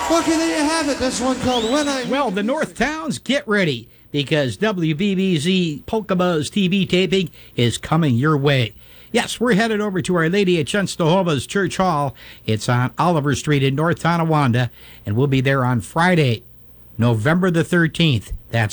Okay, there you have it. This one called When I... Well, the North Towns, get ready, because WBBZ Polka Buzz TV taping is coming your way. Yes, we're headed over to Our Lady of Czestochowa's Church Hall. It's on Oliver Street in North Tonawanda, and we'll be there on Friday, November the 13th. That's